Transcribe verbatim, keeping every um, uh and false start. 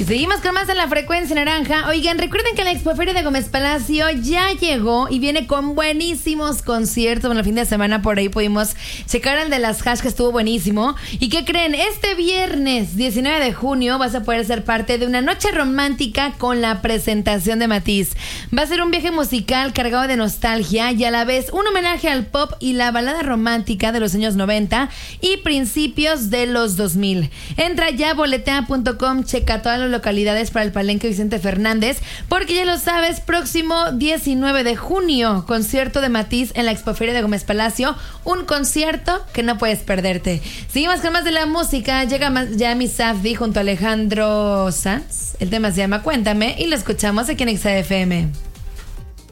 Seguimos con más en la frecuencia naranja. Oigan, recuerden que la Expoferia de Gómez Palacio ya llegó y viene con buenísimos conciertos. Bueno, el fin de semana por ahí pudimos checar el de las Hash, que estuvo buenísimo. ¿Y qué creen? Este viernes diecinueve de junio vas a poder ser parte de una noche romántica con la presentación de Matiz. Va a ser un viaje musical cargado de nostalgia y a la vez un homenaje al pop y la balada romántica de los años noventa y principios de los dos mil. Entra ya a boletea punto com, checa todas las localidades para el Palenque Vicente Fernández, porque ya lo sabes, próximo diecinueve de junio, concierto de Matiz en la Expoferia de Gómez Palacio, un concierto que no puedes perderte. Seguimos con más de la música. Llega Yami Safdie junto a Alejandro Sanz. El tema se llama Cuéntame y lo escuchamos aquí en X F M.